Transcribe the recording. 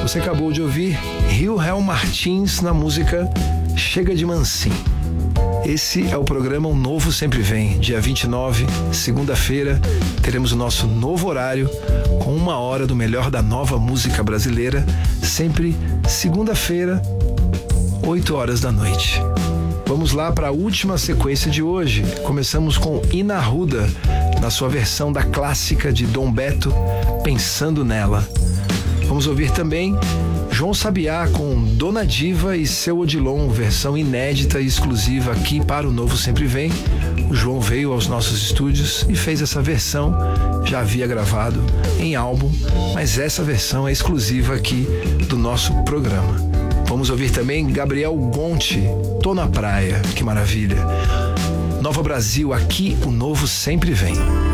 Você acabou de ouvir Rio Martins na música Chega de Mansinho. Esse é o programa Um Novo Sempre Vem. Dia 29, segunda-feira, teremos o nosso novo horário com 1 hora do melhor da nova música brasileira, sempre segunda-feira, 8 horas da noite. Vamos lá para a última sequência de hoje. Começamos com Ina Arruda, na sua versão da clássica de Dom Beto, Pensando Nela. Vamos ouvir também João Sabiá com Dona Diva e Seu Odilon, versão inédita e exclusiva aqui para o Novo Sempre Vem. O João veio aos nossos estúdios e fez essa versão, já havia gravado em álbum, mas essa versão é exclusiva aqui do nosso programa. Vamos ouvir também Gabriel Gonti, Tô na Praia, que maravilha. Nova Brasil, aqui o Novo Sempre Vem.